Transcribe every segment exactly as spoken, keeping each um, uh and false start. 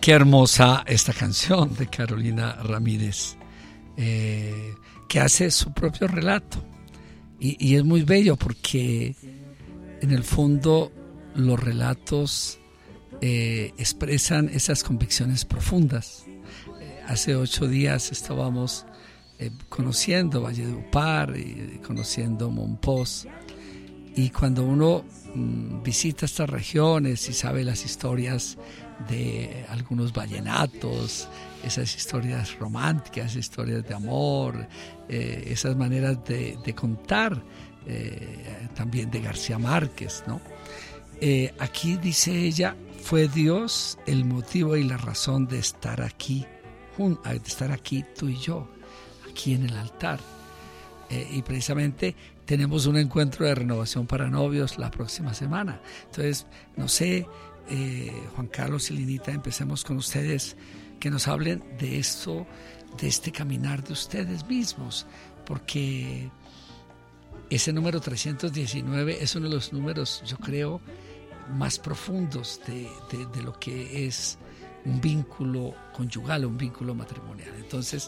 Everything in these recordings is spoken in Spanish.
Qué hermosa esta canción de Carolina Ramírez, eh, que hace su propio relato. Y, y es muy bello porque en el fondo los relatos eh, expresan esas convicciones profundas. Eh, hace ocho días estábamos eh, conociendo Valledupar y conociendo Mompox. Y cuando uno mm, visita estas regiones y sabe las historias de algunos vallenatos, esas historias románticas, historias de amor, eh, esas maneras de, de contar, eh, también de García Márquez, ¿no? Eh, aquí dice ella, fue Dios el motivo y la razón de estar aquí, jun- de estar aquí tú y yo, aquí en el altar. Eh, y precisamente tenemos un encuentro de renovación para novios la próxima semana. Entonces, no sé, eh, Juan Carlos y Linita, empecemos con ustedes, que nos hablen de esto, de este caminar de ustedes mismos, porque ese número trescientos diecinueve es uno de los números, yo creo, más profundos de, de, de lo que es un vínculo conyugal, un vínculo matrimonial. Entonces,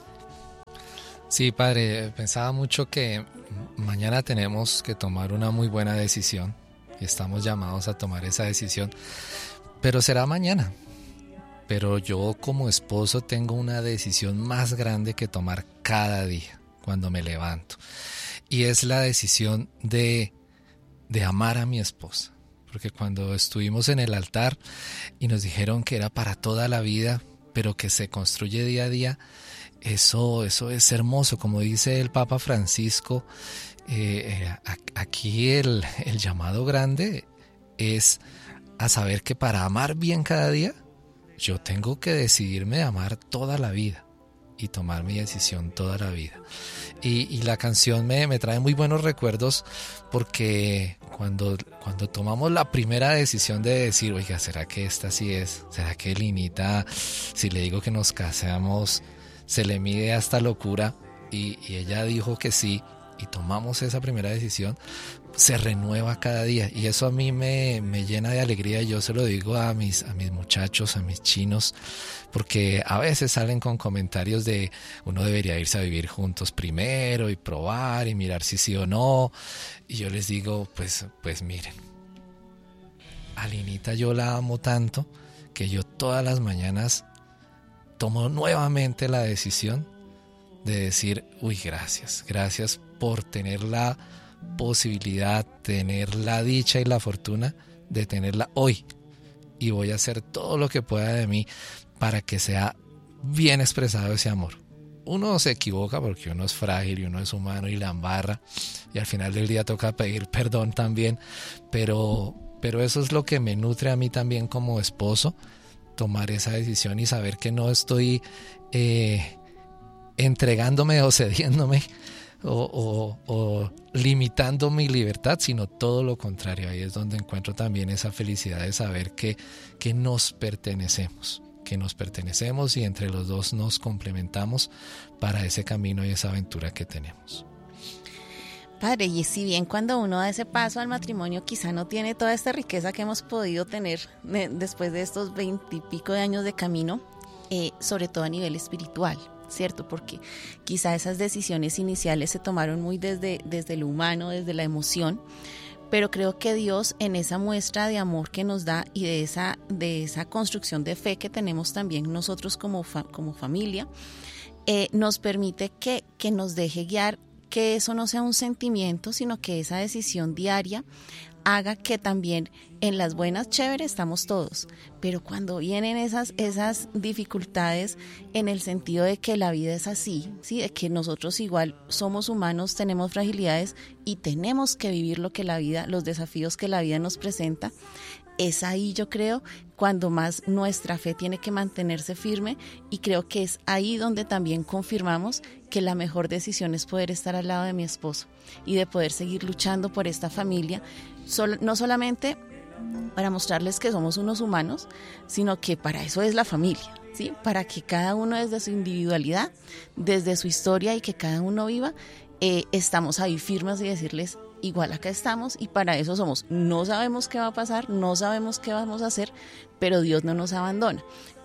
sí, padre, pensaba mucho que mañana tenemos que tomar una muy buena decisión y estamos llamados a tomar esa decisión, pero será mañana. Pero yo como esposo tengo una decisión más grande que tomar cada día cuando me levanto, y es la decisión de, de amar a mi esposa. Porque cuando estuvimos en el altar y nos dijeron que era para toda la vida, pero que se construye día a día, Eso, eso es hermoso. Como dice el Papa Francisco, eh, aquí el, el llamado grande es a saber que para amar bien cada día, yo tengo que decidirme a amar toda la vida y tomar mi decisión toda la vida. Y, y la canción me, me trae muy buenos recuerdos, porque cuando, cuando tomamos la primera decisión de decir, oiga, ¿será que esta sí es? ¿Será que Linita, si le digo que nos casamos, se le mide hasta locura? Y, y ella dijo que sí, y tomamos esa primera decisión, se renueva cada día, y eso a mí me, me llena de alegría. Yo se lo digo a mis, a mis muchachos, a mis chinos, porque a veces salen con comentarios de uno debería irse a vivir juntos primero y probar y mirar si sí o no, y yo les digo, pues, pues miren, a Linita yo la amo tanto que yo todas las mañanas tomo nuevamente la decisión de decir, uy, gracias, gracias por tener la posibilidad, tener la dicha y la fortuna de tenerla hoy, y voy a hacer todo lo que pueda de mí para que sea bien expresado ese amor. Uno se equivoca porque uno es frágil y uno es humano y la embarra, y al final del día toca pedir perdón también, pero, pero eso es lo que me nutre a mí también como esposo, tomar esa decisión y saber que no estoy eh, entregándome o cediéndome o, o, o limitando mi libertad, sino todo lo contrario. Ahí es donde encuentro también esa felicidad de saber que, que nos pertenecemos, que nos pertenecemos y entre los dos nos complementamos para ese camino y esa aventura que tenemos. Padre, y si bien cuando uno da ese paso al matrimonio quizá no tiene toda esta riqueza que hemos podido tener de, después de estos veintipico de años de camino, eh, sobre todo a nivel espiritual, ¿cierto? Porque quizá esas decisiones iniciales se tomaron muy desde, desde lo humano, desde la emoción, pero creo que Dios, en esa muestra de amor que nos da y de esa, de esa construcción de fe que tenemos también nosotros como, fa, como familia, eh, nos permite que, que nos deje guiar, que eso no sea un sentimiento, sino que esa decisión diaria haga que también en las buenas, chévere, estamos todos, pero cuando vienen esas, esas dificultades en el sentido de que la vida es así, ¿sí? De que nosotros igual somos humanos, tenemos fragilidades y tenemos que vivir lo que la vida, los desafíos que la vida nos presenta, es ahí, yo creo, cuando más nuestra fe tiene que mantenerse firme, y creo que es ahí donde también confirmamos que la mejor decisión es poder estar al lado de mi esposo y de poder seguir luchando por esta familia, Sol, no solamente para mostrarles que somos unos humanos, sino que para eso es la familia, ¿sí? Para que cada uno desde su individualidad, desde su historia, y que cada uno viva, eh, estamos ahí firmes y decirles, igual acá estamos, y para eso somos. No sabemos qué va a pasar, no sabemos qué vamos a hacer, pero Dios no nos abandona.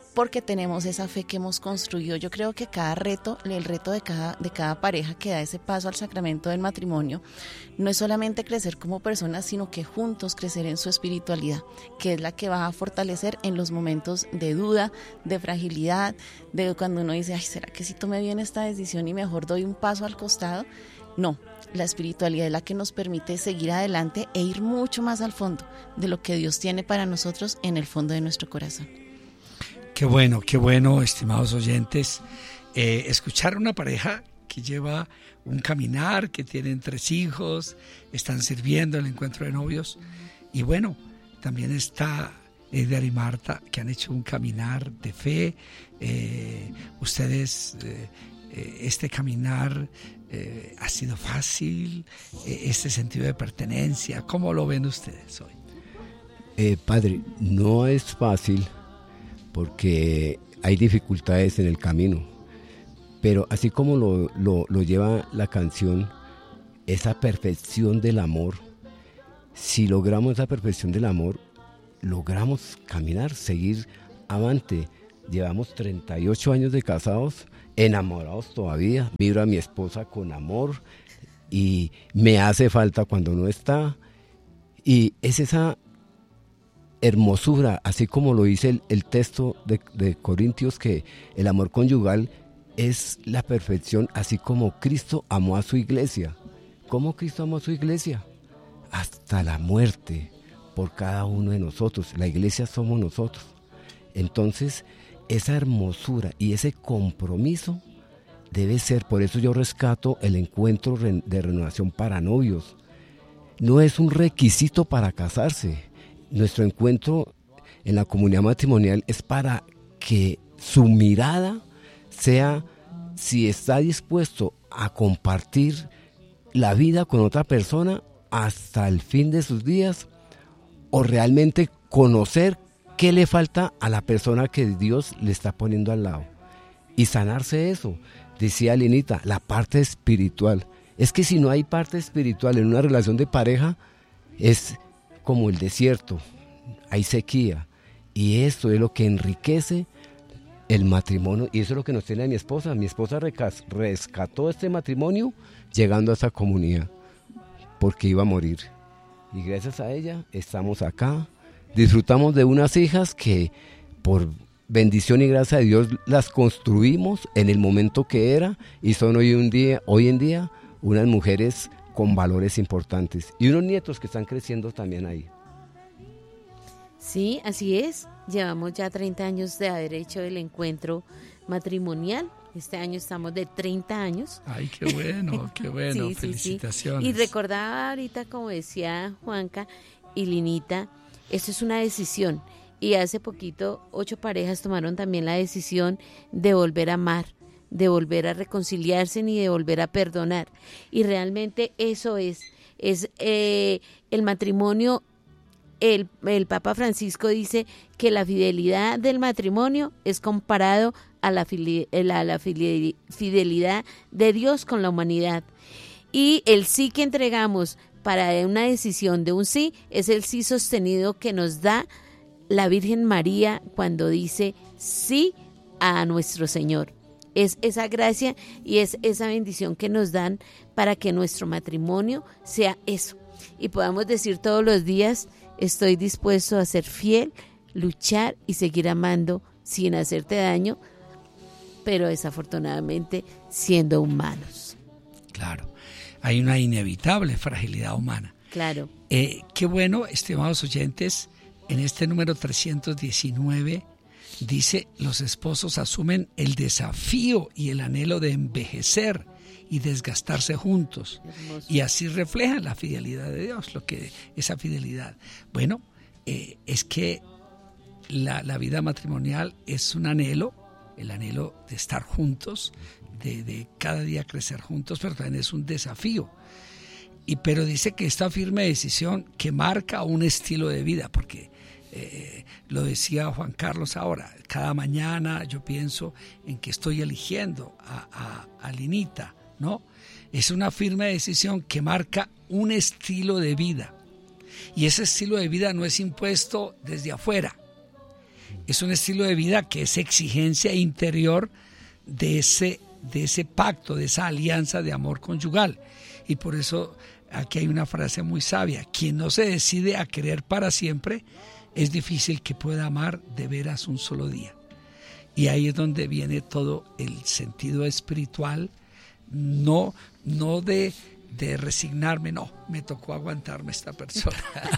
porque tenemos esa fe que hemos construido. Yo creo que cada reto, el reto de cada, de cada pareja que da ese paso al sacramento del matrimonio, no es solamente crecer como personas, sino que juntos crecer en su espiritualidad, que es la que va a fortalecer en los momentos de duda, de fragilidad, de cuando uno dice, ay, ¿será que si tomé bien esta decisión y mejor doy un paso al costado? No, la espiritualidad es la que nos permite seguir adelante e ir mucho más al fondo de lo que Dios tiene para nosotros en el fondo de nuestro corazón. Qué bueno, qué bueno, estimados oyentes, eh, escuchar a una pareja que lleva un caminar, que tienen tres hijos, están sirviendo el encuentro de novios, y bueno, también está Edgar y Marta, que han hecho un caminar de fe. Eh, ustedes, eh, eh, este caminar eh, ha sido fácil, eh, este sentido de pertenencia, ¿cómo lo ven ustedes hoy? Eh, padre, no es fácil, porque hay dificultades en el camino, pero así como lo, lo, lo lleva la canción, esa perfección del amor, si logramos esa perfección del amor, logramos caminar, seguir avante. Llevamos treinta y ocho años de casados, enamorados todavía, miro a mi esposa con amor y me hace falta cuando no está, y es esa hermosura, así como lo dice el, el texto de, de Corintios, que el amor conyugal es la perfección, así como Cristo amó a su iglesia. ¿Cómo Cristo amó a su iglesia? Hasta la muerte por cada uno de nosotros. La iglesia somos nosotros. Entonces, esa hermosura y ese compromiso debe ser, por eso yo rescato el encuentro de renovación para novios. No es un requisito para casarse. Nuestro encuentro en la comunidad matrimonial es para que su mirada sea si está dispuesto a compartir la vida con otra persona hasta el fin de sus días, o realmente conocer qué le falta a la persona que Dios le está poniendo al lado y sanarse eso. Decía Linita, la parte espiritual. Es que si no hay parte espiritual en una relación de pareja, es como el desierto, hay sequía, y esto es lo que enriquece el matrimonio, y eso es lo que nos tiene a mi esposa. Mi esposa rescató este matrimonio llegando a esta comunidad, porque iba a morir, y gracias a ella estamos acá, disfrutamos de unas hijas que por bendición y gracia de Dios las construimos en el momento que era, y son hoy, un día, hoy en día unas mujeres con valores importantes, y unos nietos que están creciendo también ahí. Sí, así es. Llevamos ya treinta años de haber hecho el encuentro matrimonial. Este año estamos de treinta años. Ay, qué bueno, qué bueno. Sí, felicitaciones. Sí, sí. Y recordaba ahorita, como decía Juanca y Linita, esto es una decisión. Y hace poquito ocho parejas tomaron también la decisión de volver a amar, de volver a reconciliarse y de volver a perdonar. Y realmente eso es, es eh, el matrimonio. El, el Papa Francisco dice que la fidelidad del matrimonio es comparado a la, fili, a la fidelidad de Dios con la humanidad. Y el sí que entregamos para una decisión de un sí es el sí sostenido que nos da la Virgen María cuando dice sí a nuestro Señor. Es esa gracia y es esa bendición que nos dan para que nuestro matrimonio sea eso. Y podamos decir todos los días: estoy dispuesto a ser fiel, luchar y seguir amando sin hacerte daño, pero desafortunadamente siendo humanos. Claro, hay una inevitable fragilidad humana. Claro. Eh, qué bueno, estimados oyentes, en este número trescientos diecinueve dice: los esposos asumen el desafío y el anhelo de envejecer y desgastarse juntos. Hermoso. Y así reflejan la fidelidad de Dios, lo que esa fidelidad. Bueno, eh, es que la, la vida matrimonial es un anhelo, el anhelo de estar juntos, de, de cada día crecer juntos, pero también es un desafío. Y pero dice que esta firme decisión que marca un estilo de vida, porque eh, lo decía Juan Carlos ahora, cada mañana yo pienso en que estoy eligiendo a, a, a Linita, ¿no? Es una firme decisión que marca un estilo de vida, y ese estilo de vida no es impuesto desde afuera, Es un estilo de vida que es exigencia interior de ese, de ese pacto, de esa alianza de amor conyugal. Y por eso aquí hay una frase muy sabia: quien no se decide a querer para siempre, es difícil que pueda amar de veras un solo día. Y ahí es donde viene todo el sentido espiritual, no, no de, de resignarme, no, me tocó aguantarme esta persona.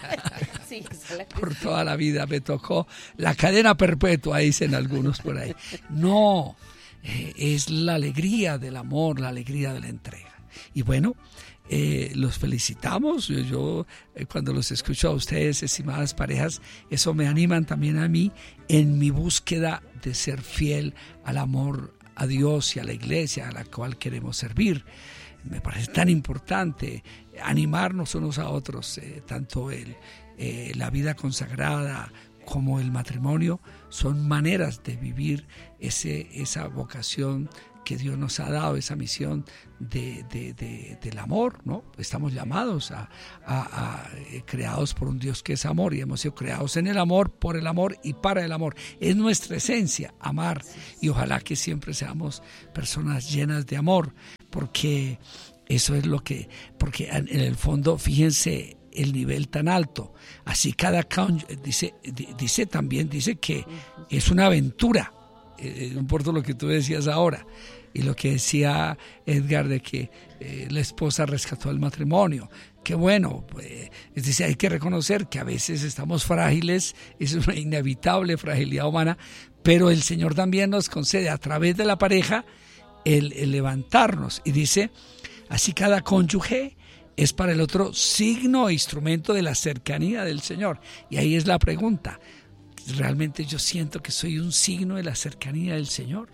Sí, por toda la vida me tocó la cadena perpetua, dicen algunos por ahí. No, eh, es la alegría del amor, la alegría de la entrega. Y bueno, Eh, los felicitamos. Yo, yo eh, cuando los escucho a ustedes, estimadas parejas, eso me animan también a mí en mi búsqueda de ser fiel al amor a Dios y a la iglesia a la cual queremos servir. Me parece tan importante animarnos unos a otros, eh, tanto el, eh, la vida consagrada como el matrimonio son maneras de vivir ese, esa vocación que Dios nos ha dado, esa misión de, de, de, del amor, ¿no? Estamos llamados a, a, a eh, creados por un Dios que es amor, y hemos sido creados en el amor, por el amor y para el amor. Es nuestra esencia, amar, y ojalá que siempre seamos personas llenas de amor, porque eso es lo que, porque en el fondo, fíjense el nivel tan alto. Así cada cónyuge, dice, dice también, dice que es una aventura. Eh, no importa lo que tú decías ahora, y lo que decía Edgar de que eh, la esposa rescató el matrimonio. Qué bueno, pues, es decir, hay que reconocer que a veces estamos frágiles, es una inevitable fragilidad humana, pero el Señor también nos concede a través de la pareja el, el levantarnos, y dice, así cada cónyuge es para el otro signo e instrumento de la cercanía del Señor. Y ahí es la pregunta: ¿realmente yo siento que soy un signo de la cercanía del Señor?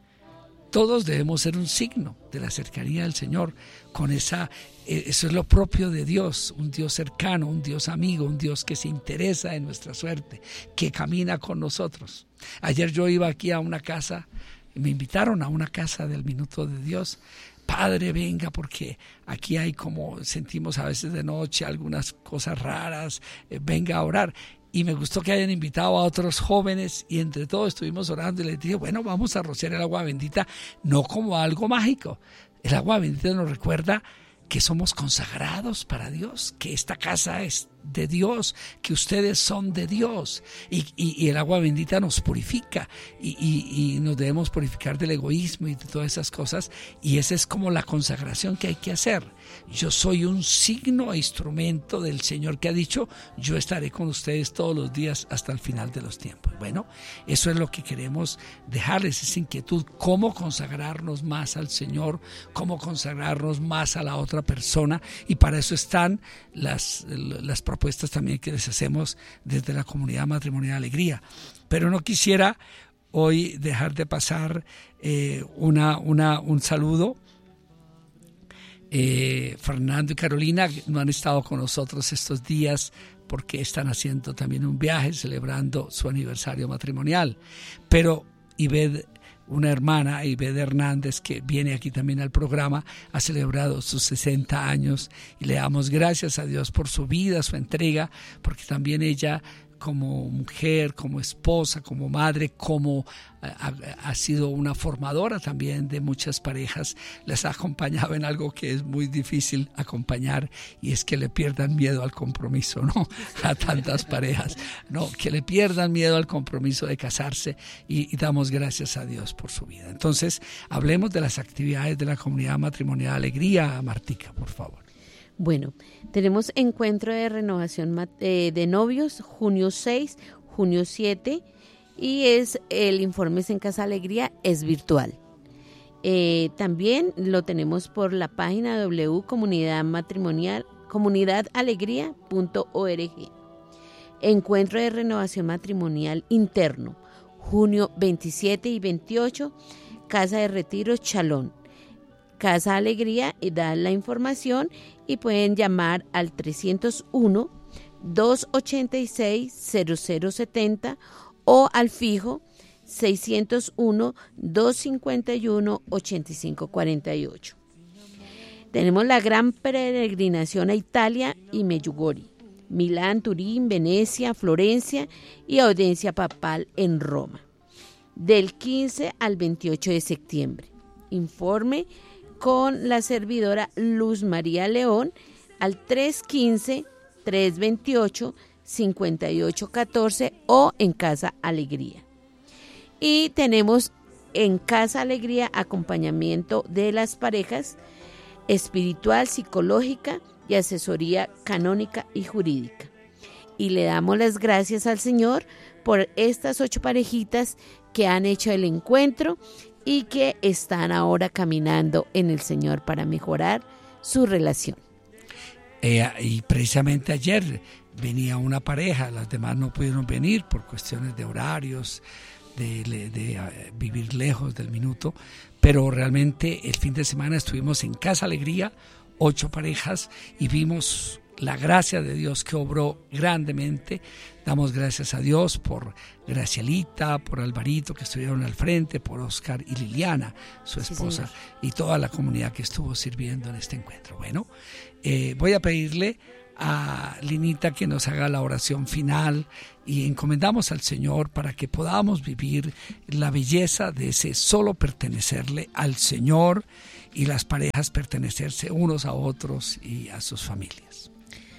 Todos debemos ser un signo de la cercanía del Señor. Con esa, eso es lo propio de Dios, un Dios cercano, un Dios amigo, un Dios que se interesa en nuestra suerte, que camina con nosotros. Ayer yo iba aquí a una casa, me invitaron a una casa del Minuto de Dios. Padre, venga, porque aquí hay como, sentimos a veces de noche algunas cosas raras, eh, venga a orar. Y me gustó que hayan invitado a otros jóvenes, y entre todos estuvimos orando, y les dije, bueno, vamos a rociar el agua bendita, no como algo mágico. El agua bendita nos recuerda que somos consagrados para Dios, que esta casa es de Dios, que ustedes son de Dios, y, y, y el agua bendita nos purifica, y, y, y nos debemos purificar del egoísmo y de todas esas cosas, y esa es como la consagración que hay que hacer. Yo soy un signo e instrumento del Señor, que ha dicho, yo estaré con ustedes todos los días hasta el final de los tiempos. Bueno, eso es lo que queremos dejarles, esa inquietud, cómo consagrarnos más al Señor, cómo consagrarnos más a la otra persona, y para eso están las, las propuestas también que les hacemos desde la Comunidad Matrimonial Alegría. Pero no quisiera hoy dejar de pasar eh, una, una, un saludo. Eh, Fernando y Carolina no han estado con nosotros estos días porque están haciendo también un viaje celebrando su aniversario matrimonial, pero Ived, una hermana, Ived Hernández, que viene aquí también al programa, ha celebrado sus sesenta años, y le damos gracias a Dios por su vida, su entrega, porque también ella, como mujer, como esposa, como madre, como ha, ha sido una formadora también de muchas parejas, les ha acompañado en algo que es muy difícil acompañar, y es que le pierdan miedo al compromiso, ¿no? A tantas parejas, no, que le pierdan miedo al compromiso de casarse, y, y damos gracias a Dios por su vida. Entonces, hablemos de las actividades de la Comunidad Matrimonial Alegría. Martica, por favor. Bueno, tenemos encuentro de renovación eh, de novios, junio seis, junio siete, y es el Informes en Casa Alegría, es virtual. Eh, también lo tenemos por la página doble u doble u doble u punto comunidad matrimonial comunidad alegría punto org. Encuentro de renovación matrimonial interno, junio veintisiete y veintiocho, Casa de Retiros Chalón. Casa Alegría, y da la información, y pueden llamar al trescientos uno, doscientos ochenta y seis, cero cero setenta o al fijo seiscientos uno, doscientos cincuenta y uno, ochenta y cinco cuarenta y ocho. Tenemos la gran peregrinación a Italia y Medjugorje, Milán, Turín, Venecia, Florencia y audiencia papal en Roma. Del quince al veintiocho de septiembre. Informe con la servidora Luz María León al tres uno cinco, tres dos ocho, cinco ocho uno cuatro o en Casa Alegría. Y tenemos en Casa Alegría acompañamiento de las parejas espiritual, psicológica y asesoría canónica y jurídica. Y le damos las gracias al Señor por estas ocho parejitas que han hecho el encuentro y que están ahora caminando en el Señor para mejorar su relación. Eh, y precisamente ayer venía una pareja, las demás no pudieron venir por cuestiones de horarios, de, de, de uh, vivir lejos del minuto, pero realmente el fin de semana estuvimos en Casa Alegría, ocho parejas, y vimos la gracia de Dios que obró grandemente. Damos gracias a Dios por Gracielita, por Alvarito que estuvieron al frente, por Oscar y Liliana, su esposa, sí, y toda la comunidad que estuvo sirviendo en este encuentro. Bueno, eh, voy a pedirle a Linita que nos haga la oración final y encomendamos al Señor para que podamos vivir la belleza de ese solo pertenecerle al Señor y las parejas pertenecerse unos a otros y a sus familias.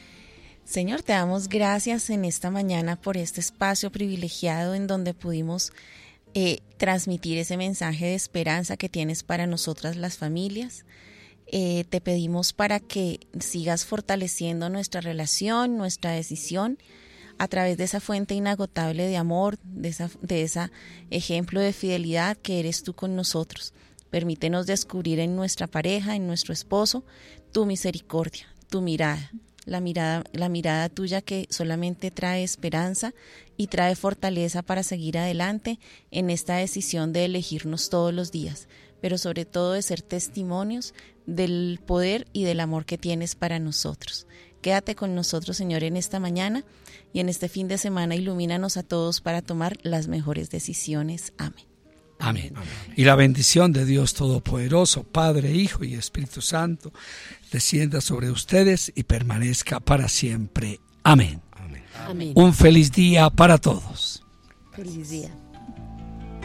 Señor, te damos gracias en esta mañana por este espacio privilegiado en donde pudimos eh, transmitir ese mensaje de esperanza que tienes para nosotras las familias. Eh, te pedimos para que sigas fortaleciendo nuestra relación, nuestra decisión, a través de esa fuente inagotable de amor, de esa, de ese ejemplo de fidelidad que eres tú con nosotros. Permítenos descubrir en nuestra pareja, en nuestro esposo, tu misericordia, tu mirada. La mirada, la mirada tuya que solamente trae esperanza y trae fortaleza para seguir adelante en esta decisión de elegirnos todos los días, pero sobre todo de ser testimonios del poder y del amor que tienes para nosotros. Quédate con nosotros, Señor, en esta mañana y en este fin de semana. Ilumínanos a todos para tomar las mejores decisiones. Amén. Amén. Amén. Y la bendición de Dios Todopoderoso, Padre, Hijo y Espíritu Santo, descienda sobre ustedes y permanezca para siempre. Amén. Amén. Un feliz día para todos. Feliz día.